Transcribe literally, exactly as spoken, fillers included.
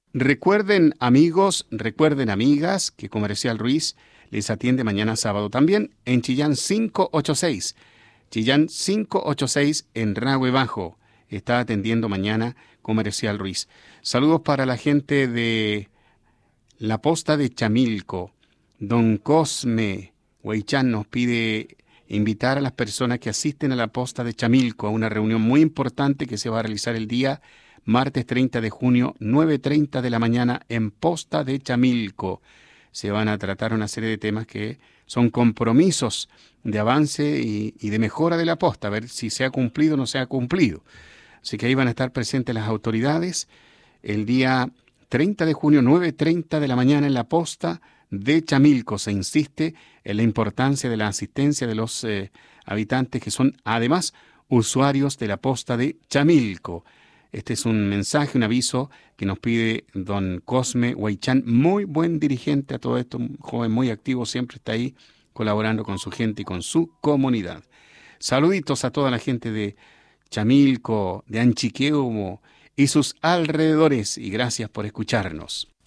Recuerden, amigos, recuerden, amigas, que Comercial Ruiz les atiende mañana sábado también en Chillán quinientos ochenta y seis. Chillán quinientos ochenta y seis en Rahue Bajo. Está atendiendo mañana Comercial Ruiz. Saludos para la gente de la Posta de Chamilco. Don Cosme Huaychán nos pide invitar a las personas que asisten a la Posta de Chamilco a una reunión muy importante que se va a realizar el día martes treinta de junio, nueve y treinta de la mañana en Posta de Chamilco. Se van a tratar una serie de temas que son compromisos de avance y, y de mejora de la posta, a ver si se ha cumplido o no se ha cumplido. Así que ahí van a estar presentes las autoridades el día treinta de junio, nueve y treinta de la mañana en la Posta de Chamilco. Se insiste en la importancia de la asistencia de los eh, habitantes que son además usuarios de la Posta de Chamilco. Este es un mensaje, un aviso que nos pide don Cosme Huaychán, muy buen dirigente a todo esto, un joven muy activo, siempre está ahí colaborando con su gente y con su comunidad. Saluditos a toda la gente de Chamilco, de Anchiqueumo y sus alrededores, y gracias por escucharnos.